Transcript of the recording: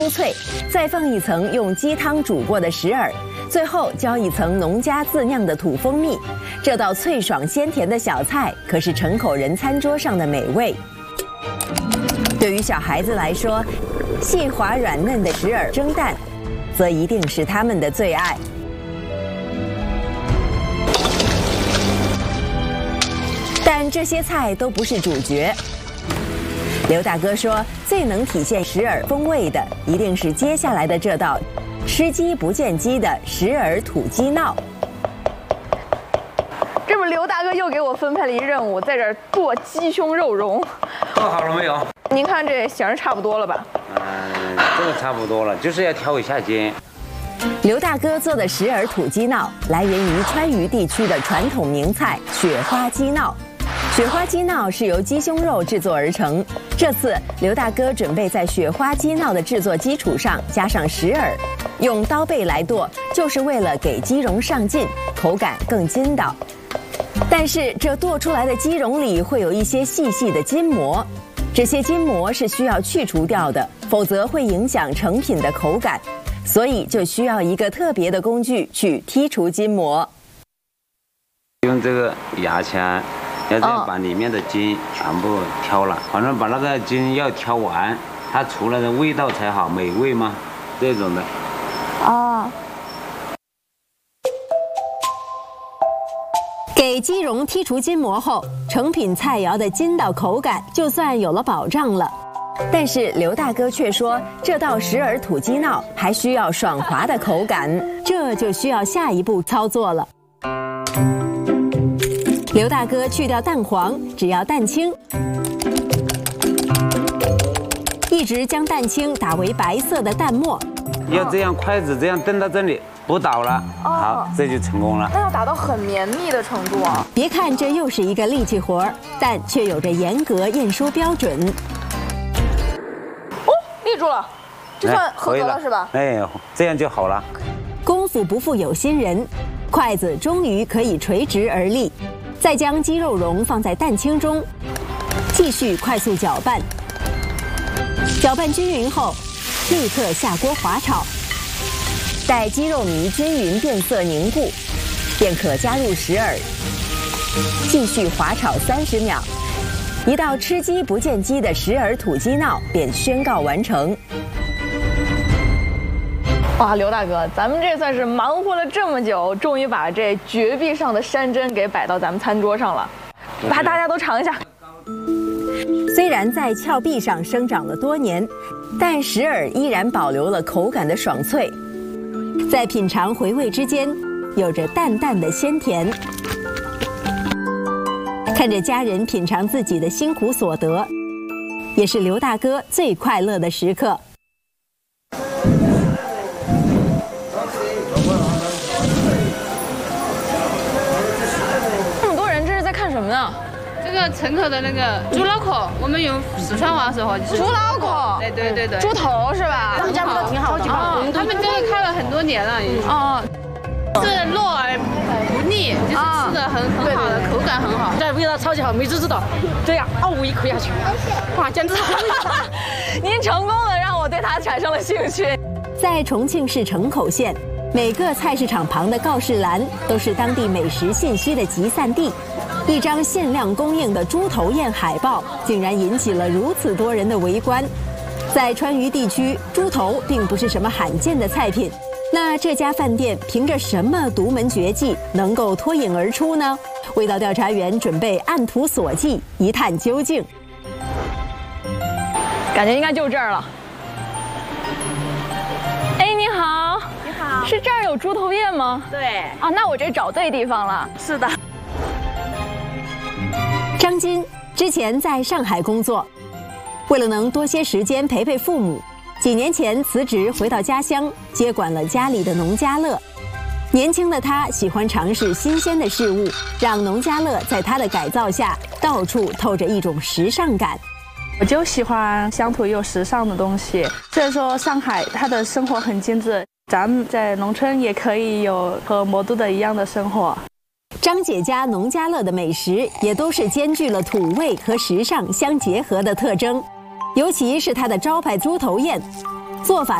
脆，再放一层用鸡汤煮过的石耳，最后浇一层农家自酿的土蜂蜜。这道脆爽鲜甜的小菜可是城口人餐桌上的美味。对于小孩子来说，细滑软嫩的石耳蒸蛋，则一定是他们的最爱。但这些菜都不是主角。刘大哥说，最能体现石耳风味的，一定是接下来的这道“吃鸡不见鸡”的石耳土鸡闹。 这不，刘大哥又给我分配了一任务，在这儿剁鸡胸肉蓉。 做好了没有？ 您看这型差不多了吧？ 这个差不多了，就是要挑一下筋。 刘大哥做的石耳土鸡闹来源于川渝地区的传统名菜雪花鸡闹。雪花鸡闹是由鸡胸肉制作而成。这次刘大哥准备在雪花鸡闹的制作基础上加上石耳，用刀背来剁，就是为了给鸡蓉上劲，口感更筋道。但是这剁出来的鸡蓉里会有一些细细的筋膜，这些筋膜是需要去除掉的，否则会影响成品的口感，所以就需要一个特别的工具去剔除筋膜。 用这个牙签。要这样把里面的筋全部挑了，反正把那个筋要挑完，它出来的味道才好，美味嘛，这种的。 给鸡蓉剔除筋膜后，成品菜肴的筋道口感就算有了保障了。但是刘大哥却说，这道石耳土鸡闹还需要爽滑的口感，这就需要下一步操作了。刘大哥去掉蛋黄，只要蛋清，一直将蛋清打为白色的蛋沫。 要这样筷子这样蹬到这里，不倒了，好，这就成功了。 那要打到很绵密的程度啊！ 别看这又是一个力气活儿，但却有着严格验收标准。 哦，立住了，这算合格了是吧？ 哎，这样就好了。 功夫不负有心人，筷子终于可以垂直而立。再将鸡肉蓉放在蛋清中，继续快速搅拌。搅拌均匀后，立刻下锅滑炒。待鸡肉糜均匀变色凝固，便可加入石耳，继续滑炒30秒。一道吃鸡不见鸡的石耳土鸡闹便宣告完成。 哇，刘大哥，咱们这算是忙活了这么久，终于把这绝壁上的山珍给摆到咱们餐桌上了，来，大家都尝一下。 虽然在峭壁上生长了多年，但石耳依然保留了口感的爽脆，在品尝回味之间，有着淡淡的鲜甜。看着家人品尝自己的辛苦所得，也是刘大哥最快乐的时刻。 这个城口的那个猪脑壳，我们用四川话说就是猪脑壳， 对， 猪头是吧？ 他们家做的挺好的，他们这个开了很多年了，是糯而不腻，就是吃的很好的，口感很好， 这味道超级好，没知道这样一口下去，哇，简直是！ 您成功的让我对它产生了兴趣。 在重庆市城口县，每个菜市场旁的告示栏都是当地美食信息的集散地。一张限量供应的猪头宴海报，竟然引起了如此多人的围观。在川渝地区，猪头并不是什么罕见的菜品。那这家饭店凭着什么独门绝技能够脱颖而出呢？味道调查员准备按图索骥，一探究竟。 感觉应该就这儿了。哎，你好。 你好。 是这儿有猪头宴吗？ 对。 啊，那我这找对地方了。 是的。 张金之前在上海工作，为了能多些时间陪陪父母，几年前辞职回到家乡，接管了家里的农家乐。年轻的他喜欢尝试新鲜的事物，让农家乐在他的改造下，到处透着一种时尚感。 我就喜欢乡土又时尚的东西。虽然说上海它的生活很精致，咱们在农村也可以有和魔都的一样的生活。 张姐家农家乐的美食也都是兼具了土味和时尚相结合的特征，尤其是它的招牌猪头宴， 做法